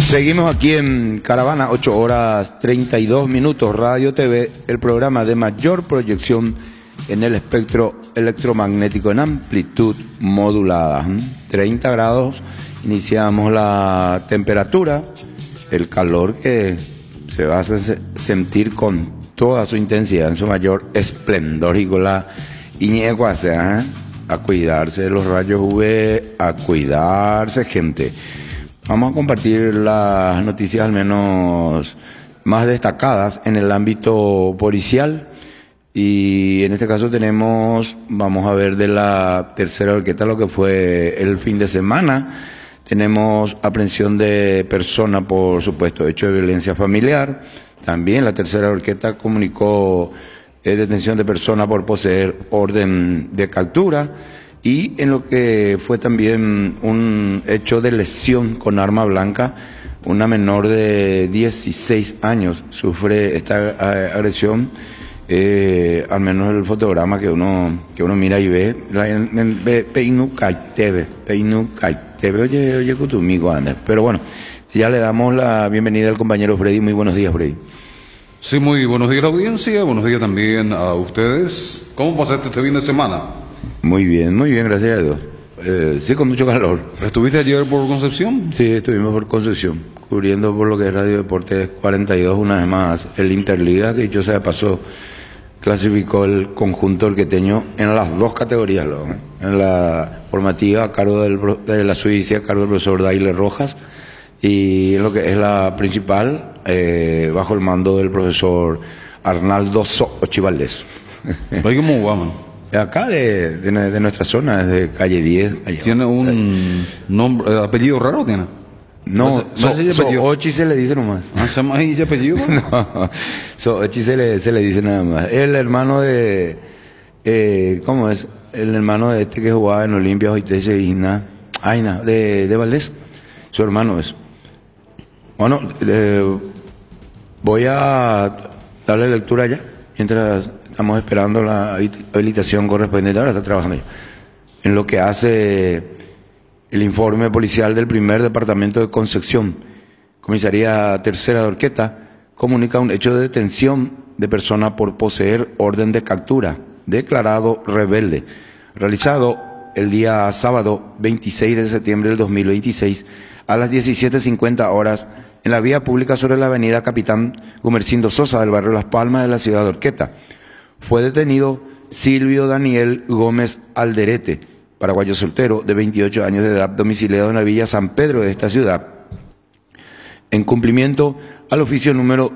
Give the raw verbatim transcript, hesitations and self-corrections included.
Seguimos aquí en Caravana, ocho horas treinta y dos minutos, Radio T V, el programa de mayor proyección en el espectro electromagnético en amplitud modulada. treinta grados, iniciamos la temperatura, el calor que se va a sentir con toda su intensidad, en su mayor esplendor y con la iñeguasa, ¿eh? A cuidarse de los rayos U V, a cuidarse, gente. Vamos a compartir las noticias al menos más destacadas en el ámbito policial. Y en este caso tenemos, vamos a ver de la tercera horqueta lo que fue el fin de semana. Tenemos aprehensión de persona por supuesto hecho de violencia familiar. También la tercera horqueta comunicó eh, detención de persona por poseer orden de captura. Y en lo que fue también un hecho de lesión con arma blanca, una menor de dieciséis años sufre esta agresión. Eh, al menos el fotograma que uno que uno mira y ve, Peinu Caitebe, Peinu Caitebe, oye, oye, Cutumigo anda. Pero bueno, ya le damos la bienvenida al compañero Freddy. Muy buenos días, Freddy. Sí, muy buenos días a la audiencia, buenos días también a ustedes. ¿Cómo pasaste este fin de semana? Muy bien, muy bien, gracias a Dios. Eh, sí, con mucho calor. ¿Estuviste ayer por Concepción? Sí, estuvimos por Concepción, cubriendo por lo que es Radio Deportes cuarenta y dos, una vez más, el Interliga, que dicho sea pasó, clasificó el conjunto orqueteño en las dos categorías, ¿no? En la formativa a cargo del, de la Suiza, a cargo del profesor Daile Rojas, y en lo que es la principal, eh, bajo el mando del profesor Arnaldo Ochivaldez. ¿Cómo va, man? Acá de, de, de nuestra zona, desde calle diez. Allá. ¿Tiene un nombre, eh, apellido raro? ¿Tiene? No, so, so, Ochi se le dice nomás. ¿Ah, se llama ese apellido? No, so, Ochi se le, se le dice nada más. El hermano de, eh, ¿cómo es? El hermano de este que jugaba en Olimpia, Oitese Isna, Aina, de, de Valdés. Su hermano es. Bueno, eh, voy a darle lectura ya, mientras estamos esperando la habilitación correspondiente. Ahora está trabajando ya. En lo que hace el informe policial del primer departamento de Concepción, comisaría tercera de Orqueta, comunica un hecho de detención de persona por poseer orden de captura, declarado rebelde, realizado el día sábado veintiséis de septiembre del dos mil veintiséis a las diecisiete cincuenta horas en la vía pública sobre la avenida Capitán Gumercindo Sosa del barrio Las Palmas de la ciudad de Orqueta. Fue detenido Silvio Daniel Gómez Alderete, paraguayo soltero de veintiocho años de edad, domiciliado en la villa San Pedro de esta ciudad, en cumplimiento al oficio número